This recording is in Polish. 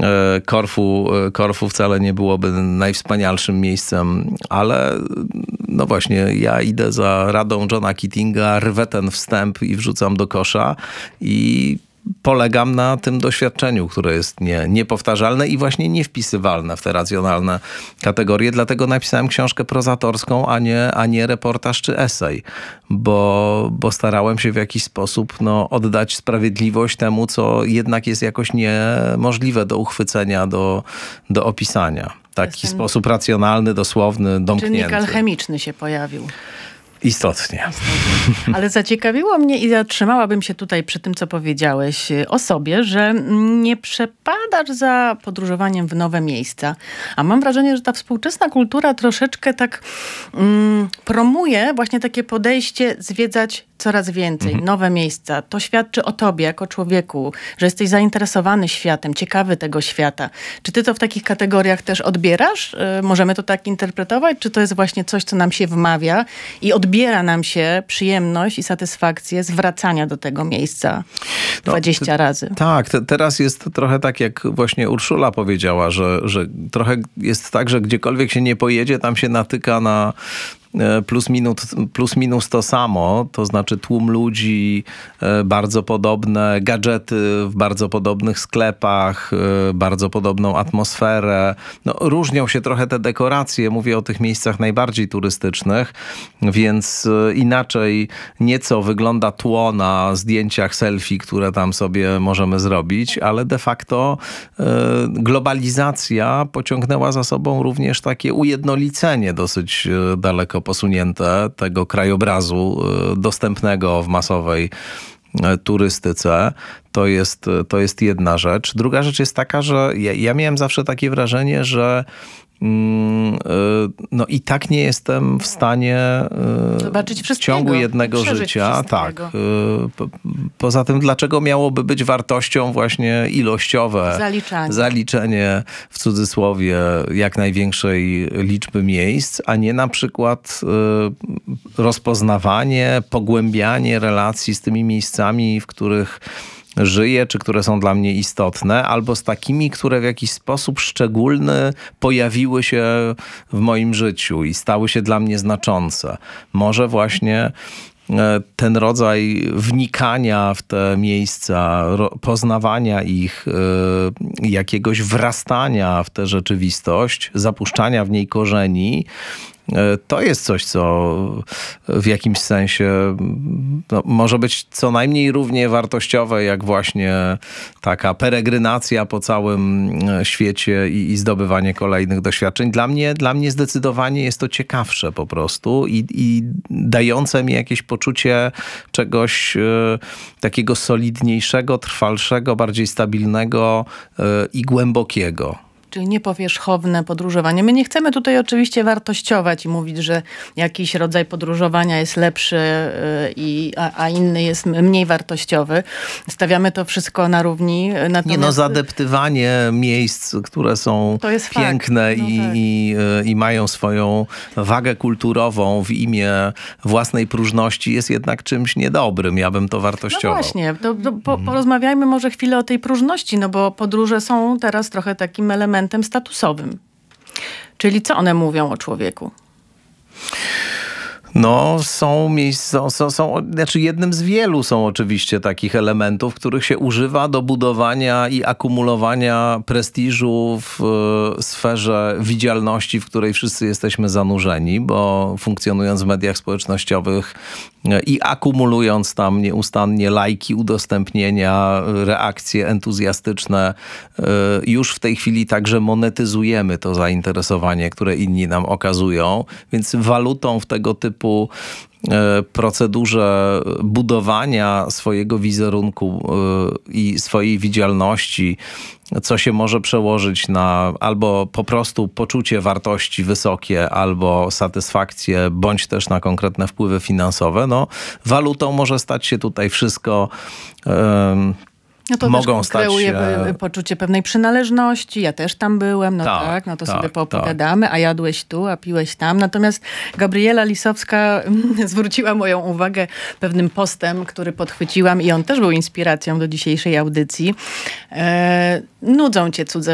Korfu wcale nie byłoby najwspanialszym miejscem, ale no właśnie, ja idę za radą Johna Keatinga, rwę ten wstęp i wrzucam do kosza i polegam na tym doświadczeniu, które jest niepowtarzalne i właśnie niewpisywalne w te racjonalne kategorie. Dlatego napisałem książkę prozatorską, a nie reportaż czy esej, bo starałem się w jakiś sposób oddać sprawiedliwość temu, co jednak jest jakoś niemożliwe do uchwycenia, do opisania. Taki sposób racjonalny, dosłowny, domknięty. Czynnik alchemiczny się pojawił. Istotnie. Ale zaciekawiło mnie i zatrzymałabym się tutaj przy tym, co powiedziałeś o sobie, że nie przepadasz za podróżowaniem w nowe miejsca. A mam wrażenie, że ta współczesna kultura troszeczkę tak promuje właśnie takie podejście zwiedzać coraz więcej, nowe miejsca. To świadczy o tobie jako człowieku, że jesteś zainteresowany światem, ciekawy tego świata. Czy ty to w takich kategoriach też odbierasz? Możemy to tak interpretować? Czy to jest właśnie coś, co nam się wmawia i odbiera nam się przyjemność i satysfakcję z wracania do tego miejsca 20 razy? Tak, teraz jest trochę tak, jak właśnie Urszula powiedziała, że trochę jest tak, że gdziekolwiek się nie pojedzie, tam się natyka na plus minus to samo, to znaczy tłum ludzi, bardzo podobne gadżety w bardzo podobnych sklepach, bardzo podobną atmosferę. Różnią się trochę te dekoracje, mówię o tych miejscach najbardziej turystycznych, więc inaczej nieco wygląda tło na zdjęciach selfie, które tam sobie możemy zrobić, ale de facto globalizacja pociągnęła za sobą również takie ujednolicenie dosyć daleko posunięte tego krajobrazu dostępnego w masowej turystyce. To jest jedna rzecz. Druga rzecz jest taka, że ja miałem zawsze takie wrażenie, że i tak nie jestem w stanie zobaczyć w ciągu jednego życia. Tak. Poza tym, dlaczego miałoby być wartością właśnie ilościowe zaliczenie w cudzysłowie jak największej liczby miejsc, a nie na przykład rozpoznawanie, pogłębianie relacji z tymi miejscami, w których żyję, czy które są dla mnie istotne, albo z takimi, które w jakiś sposób szczególny pojawiły się w moim życiu i stały się dla mnie znaczące. Może właśnie ten rodzaj wnikania w te miejsca, poznawania ich, jakiegoś wrastania w tę rzeczywistość, zapuszczania w niej korzeni, to jest coś, co w jakimś sensie może być co najmniej równie wartościowe, jak właśnie taka peregrynacja po całym świecie i zdobywanie kolejnych doświadczeń. Dla mnie zdecydowanie jest to ciekawsze po prostu i dające mi jakieś poczucie czegoś takiego solidniejszego, trwalszego, bardziej stabilnego i głębokiego. Czyli niepowierzchowne podróżowanie. My nie chcemy tutaj oczywiście wartościować i mówić, że jakiś rodzaj podróżowania jest lepszy, a inny jest mniej wartościowy. Stawiamy to wszystko na równi. Natomiast zadeptywanie miejsc, które są piękne i mają swoją wagę kulturową w imię własnej próżności jest jednak czymś niedobrym. Ja bym to wartościował. No właśnie. Porozmawiajmy może chwilę o tej próżności, bo podróże są teraz trochę takim elementem statusowym. Czyli co one mówią o człowieku? Są miejsca, znaczy jednym z wielu są oczywiście takich elementów, których się używa do budowania i akumulowania prestiżu w sferze widzialności, w której wszyscy jesteśmy zanurzeni, bo funkcjonując w mediach społecznościowych i akumulując tam nieustannie lajki, udostępnienia, reakcje entuzjastyczne, już w tej chwili także monetyzujemy to zainteresowanie, które inni nam okazują, więc walutą w tego typu procedurze budowania swojego wizerunku i swojej widzialności, co się może przełożyć na albo po prostu poczucie wartości wysokie, albo satysfakcję, bądź też na konkretne wpływy finansowe. Walutą może stać się tutaj wszystko. To mogą też kreuje poczucie pewnej przynależności. Ja też tam byłem, sobie poopowiadamy, a jadłeś tu, a piłeś tam. Natomiast Gabriela Lisowska zwróciła moją uwagę pewnym postem, który podchwyciłam i on też był inspiracją do dzisiejszej audycji. Nudzą cię cudze